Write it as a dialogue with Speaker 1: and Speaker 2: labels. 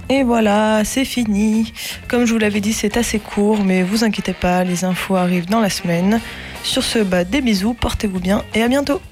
Speaker 1: Et voilà, c'est fini. Comme je vous l'avais dit, c'est assez court, mais vous inquiétez pas, les infos arrivent dans la semaine. Sur ce, des bisous, portez-vous bien et à bientôt.